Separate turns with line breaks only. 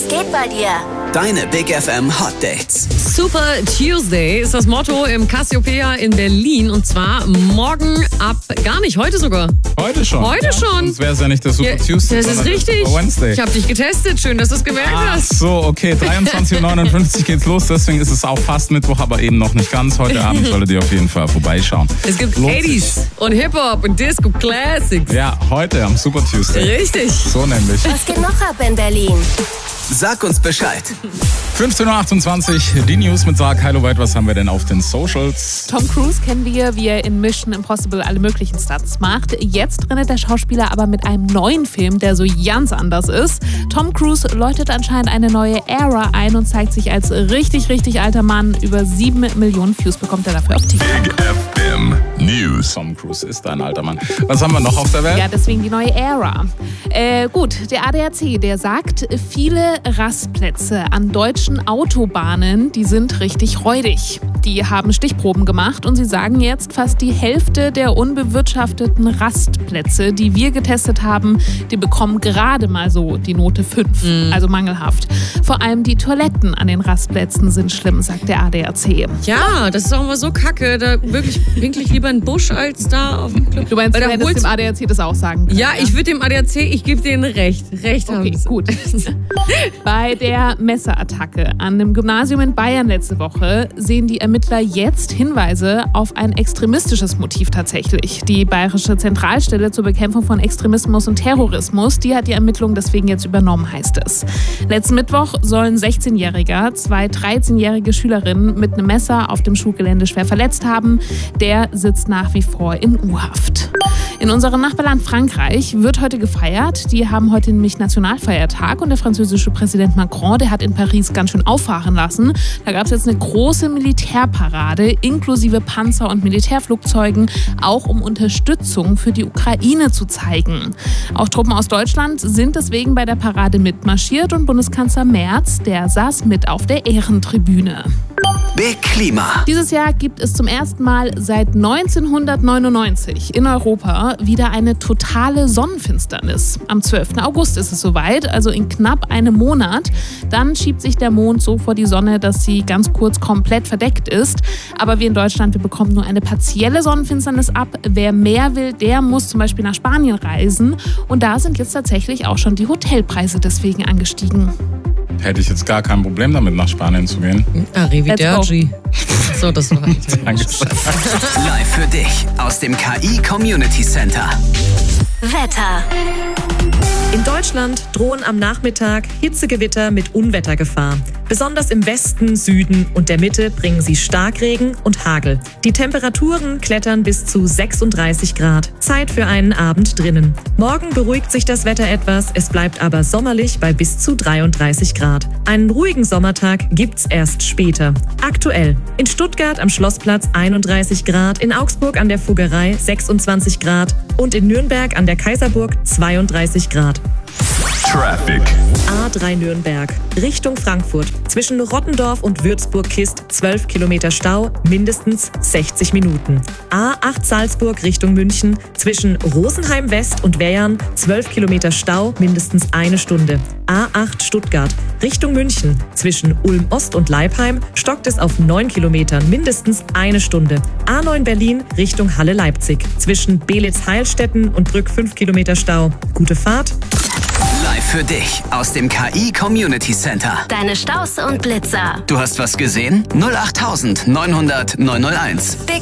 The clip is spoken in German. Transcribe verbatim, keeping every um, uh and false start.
geht bei dir?
Deine Big F M Hot Dates.
Super Tuesday ist das Motto im Cassiopeia in Berlin. Und zwar morgen ab, gar nicht, heute sogar.
Heute schon.
Heute
ja,
schon.
Sonst wäre es ja nicht der Super
Ja,
Tuesday.
das ist richtig.
Wednesday.
Ich habe dich getestet. Schön, dass du es gemerkt
Ach
hast.
so, okay. dreiundzwanzig Uhr neunundfünfzig geht's los. Deswegen ist es auch fast Mittwoch, aber eben noch nicht ganz. Heute Abend solltet ihr auf jeden Fall vorbeischauen.
Es gibt
Lohnt
achtziger und Hip-Hop und Disco Classics.
Ja, heute am Super Tuesday.
Richtig.
So nämlich.
Was geht noch ab in Berlin?
Sag uns Bescheid.
fünfzehn Uhr achtundzwanzig, die News mit Sarah Keiloweit. Was haben wir denn auf den Socials?
Tom Cruise kennen wir, wie er in Mission Impossible alle möglichen Stunts macht. Jetzt rennt der Schauspieler aber mit einem neuen Film, der so ganz anders ist. Tom Cruise läutet anscheinend eine neue Ära ein und zeigt sich als richtig, richtig alter Mann. Über sieben Millionen Views bekommt er dafür auf TikTok.
Big F M News.
Tom Cruise ist ein alter Mann. Was haben wir noch auf der Welt?
Ja, deswegen die neue Ära. Äh, gut, der A D A C, der sagt, viele Rastplätze an deutschen Autobahnen, die sind richtig räudig. Die haben Stichproben gemacht und sie sagen jetzt, fast die Hälfte der unbewirtschafteten Rastplätze, die wir getestet haben, die bekommen gerade mal so die Note fünf, mhm. also mangelhaft. Vor allem die Toiletten an den Rastplätzen sind schlimm, sagt der A D A C.
Ja, das ist auch immer so kacke. Da wirklich pinkle ich lieber einen Busch als da auf dem Club.
Du meinst,
Weil
du
da
hättest
holst-
dem A D A C das auch sagen können?
Ja, ich würde dem A D A C, ich gebe denen recht. Recht haben
Okay,
sie.
gut. Bei der Messerattacke an einem Gymnasium in Bayern letzte Woche sehen die Ermittler jetzt Hinweise auf ein extremistisches Motiv tatsächlich. Die Bayerische Zentralstelle zur Bekämpfung von Extremismus und Terrorismus, die hat die Ermittlungen deswegen jetzt übernommen, heißt es. Letzten Mittwoch sollen sechzehnjähriger zwei dreizehnjährige Schülerinnen mit einem Messer auf dem Schulgelände schwer verletzt haben. Der sitzt nach wie vor in U-Haft. In unserem Nachbarland Frankreich wird heute gefeiert. Die haben heute nämlich Nationalfeiertag und der französische Präsident Macron, der hat in Paris ganz schön auffahren lassen. Da gab es jetzt eine große Militärparade inklusive Panzer und Militärflugzeugen, auch um Unterstützung für die Ukraine zu zeigen. Auch Truppen aus Deutschland sind deswegen bei der Parade mitmarschiert und Bundeskanzler Merz, der saß mit auf der Ehrentribüne.
Big Klima.
Dieses Jahr gibt es zum ersten Mal seit neunzehnhundertneunundneunzig in Europa wieder eine totale Sonnenfinsternis. Am zwölften August ist es soweit, also in knapp einem Monat. Dann schiebt sich der Mond so vor die Sonne, dass sie ganz kurz komplett verdeckt ist. Aber wir in Deutschland, wir bekommen nur eine partielle Sonnenfinsternis ab. Wer mehr will, der muss zum Beispiel nach Spanien reisen. Und da sind jetzt tatsächlich auch schon die Hotelpreise deswegen angestiegen.
Hätte ich jetzt gar kein Problem damit, nach Spanien zu gehen.
Arrivederci. So, das war
Danke.
Live für dich aus dem K I Community Center.
Wetter.
In Deutschland drohen am Nachmittag Hitzegewitter mit Unwettergefahr. Besonders im Westen, Süden und der Mitte bringen sie Starkregen und Hagel. Die Temperaturen klettern bis zu sechsunddreißig Grad. Zeit für einen Abend drinnen. Morgen beruhigt sich das Wetter etwas, es bleibt aber sommerlich bei bis zu dreiunddreißig Grad. Einen ruhigen Sommertag gibt's erst später. Aktuell: in Stuttgart am Schlossplatz einunddreißig Grad, in Augsburg an der Fuggerei sechsundzwanzig Grad und in Nürnberg an der Kaiserburg zweiunddreißig Grad.
Traffic.
A drei Nürnberg, Richtung Frankfurt. Zwischen Rottendorf und Würzburg-Kist zwölf Kilometer Stau, mindestens sechzig Minuten. A acht Salzburg Richtung München. Zwischen Rosenheim West und Weyern zwölf Kilometer Stau, mindestens eine Stunde. A acht Stuttgart Richtung München. Zwischen Ulm Ost und Leipheim stockt es auf neun Kilometern, mindestens eine Stunde. A neun Berlin Richtung Halle Leipzig. Zwischen Belitz-Heilstätten und Brück fünf Kilometer Stau. Gute Fahrt.
Live für dich aus dem K I Community Center.
Deine Staus und Blitzer.
Du hast was gesehen? null acht neunhundert neunhunderteins. Big